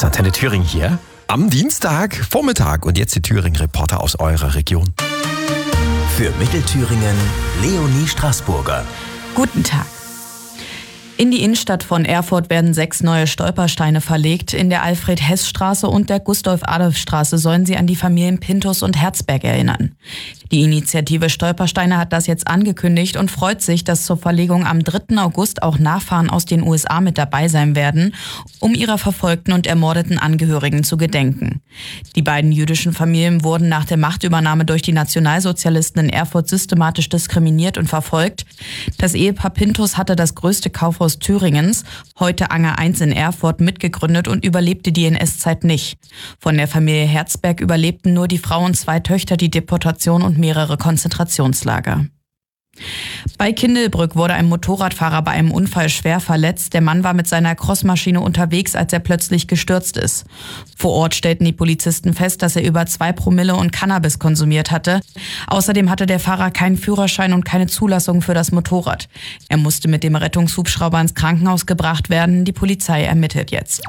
ist Antenne Thüringen hier am Dienstag Vormittag und jetzt die Thüringen-Reporter aus eurer Region. Für Mittelthüringen Leonie Straßburger. Guten Tag. In die Innenstadt von Erfurt werden 6 neue Stolpersteine verlegt. In der Alfred-Hess-Straße und der Gustav-Adolf-Straße sollen sie an die Familien Pinthus und Herzberg erinnern. Die Initiative Stolpersteine hat das jetzt angekündigt und freut sich, dass zur Verlegung am 3. August auch Nachfahren aus den USA mit dabei sein werden, um ihrer verfolgten und ermordeten Angehörigen zu gedenken. Die beiden jüdischen Familien wurden nach der Machtübernahme durch die Nationalsozialisten in Erfurt systematisch diskriminiert und verfolgt. Das Ehepaar Pinthus hatte das größte Kaufhaus Thüringens, heute Anger 1 in Erfurt, mitgegründet und überlebte die NS-Zeit nicht. Von der Familie Herzberg überlebten nur die Frau und 2 Töchter die Deportation und mehrere Konzentrationslager. Bei Kindelbrück wurde ein Motorradfahrer bei einem Unfall schwer verletzt. Der Mann war mit seiner Crossmaschine unterwegs, als er plötzlich gestürzt ist. Vor Ort stellten die Polizisten fest, dass er über 2 Promille und Cannabis konsumiert hatte. Außerdem hatte der Fahrer keinen Führerschein und keine Zulassung für das Motorrad. Er musste mit dem Rettungshubschrauber ins Krankenhaus gebracht werden. Die Polizei ermittelt jetzt.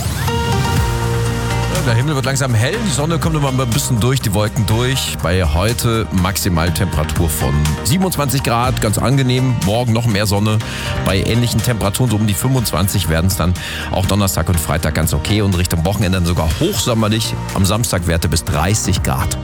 Der Himmel wird langsam hell, die Sonne kommt immer ein bisschen durch, die Wolken durch. Bei heute Maximaltemperatur von 27 Grad, ganz angenehm. Morgen noch mehr Sonne. Bei ähnlichen Temperaturen, so um die 25, werden es dann auch Donnerstag und Freitag ganz okay. Und Richtung Wochenende dann sogar hochsommerlich. Am Samstag Werte bis 30 Grad.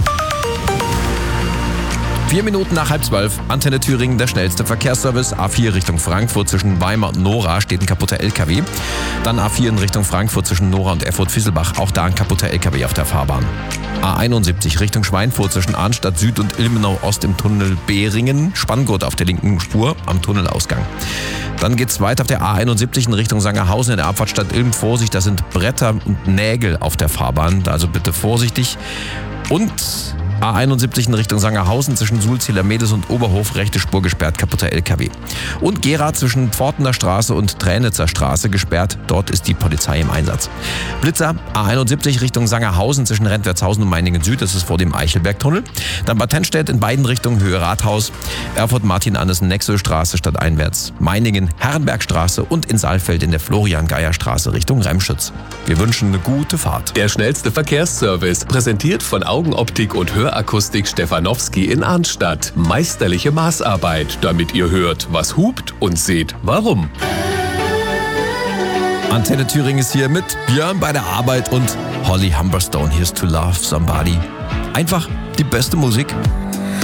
4 Minuten nach 11:30, Antenne Thüringen, der schnellste Verkehrsservice. A4 Richtung Frankfurt zwischen Weimar und Nora steht ein kaputter LKW. Dann A4 in Richtung Frankfurt zwischen Nora und Erfurt-Fisselbach, auch da ein kaputter LKW auf der Fahrbahn. A71 Richtung Schweinfurt zwischen Arnstadt Süd und Ilmenau Ost im Tunnel Behringen, Spanngurt auf der linken Spur am Tunnelausgang. Dann geht's weiter auf der A71 in Richtung Sangerhausen in der Abfahrtstadt Ilm. Vorsicht, da sind Bretter und Nägel auf der Fahrbahn, also bitte vorsichtig. Und A71 in Richtung Sangerhausen zwischen Sulzieler Medes und Oberhof, rechte Spur gesperrt, kaputter LKW. Und Gera zwischen Pfortener Straße und Tränitzer Straße gesperrt, dort ist die Polizei im Einsatz. Blitzer, A71 Richtung Sangerhausen zwischen Rentwertshausen und Meiningen Süd, das ist vor dem Eichelbergtunnel. Dann Bad Tennstedt in beiden Richtungen, Höhe Rathaus, Erfurt Martin-Andersen-Nexel-Straße stadteinwärts, Meiningen Herrenbergstraße und in Saalfeld in der Florian-Geier-Straße Richtung Remschütz. Wir wünschen eine gute Fahrt. Der schnellste Verkehrsservice, präsentiert von Augenoptik und Hörakustik Stefanowski in Arnstadt. Meisterliche Maßarbeit, damit ihr hört, was hupt und seht, warum. Antenne Thüringen ist hier mit Björn bei der Arbeit und Holly Humberstone. Here's to Love Somebody. Einfach die beste Musik.